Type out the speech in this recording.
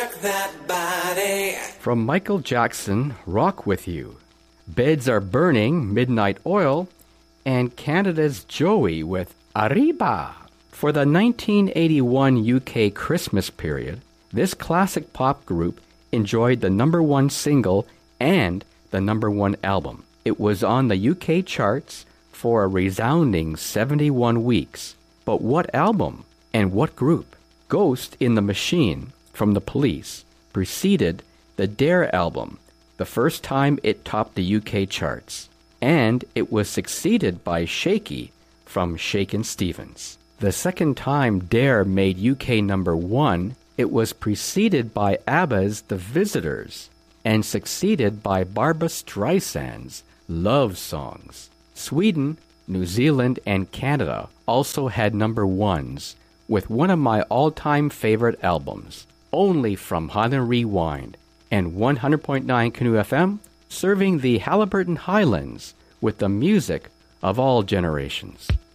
Work that body. From Michael Jackson, Rock With You, Beds Are Burning, Midnight Oil, and Canada's Joey with Arriba. For the 1981 UK Christmas period, this classic pop group enjoyed the number one single and the number one album. It was on the UK charts for a resounding 71 weeks. But what album and what group? Ghost in the Machine from The Police preceded the Dare album, the first time it topped the UK charts, and it was succeeded by Shaky from Shakin' Stevens. The second time Dare made UK number one, it was preceded by ABBA's The Visitors and succeeded by Barbra Streisand's Love Songs. Sweden, New Zealand, and Canada also had number ones, with one of my all-time favorite albums, Only from Highland Rewind, and 100.9 Canoe FM, serving the Haliburton Highlands with the music of all generations.